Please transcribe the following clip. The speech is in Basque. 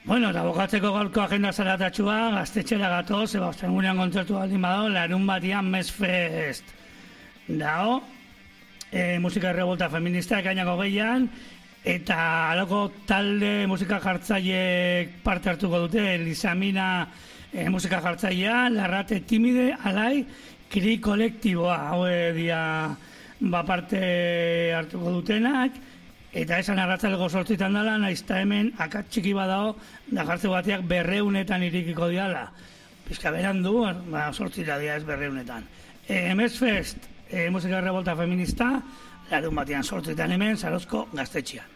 Bueno, eta bokatzeko gaurko agenda zaratatxua, gaztetxera gatoz, ostegunean kontzertu baldin badao, larun batian Mesfest dao, musika revolta feminista ekainako geian, eta aloko talde musika jartzaileek parte hartuko dute, Elisamina musika jartzailea, Larrate Timide, Alai, Kri kolektiboa, hau dia parte hartuko dutenak, eta esan arratzaleko sortzitan dela, naizta hemen akats txiki badao, da jartze batiak 200etan irikiko diala. Pizka beran du, sortzita dia ez 200etan. Mesfest, musika revolta feminista, larun batian sortzitan hemen, Zarozko gaztetxean.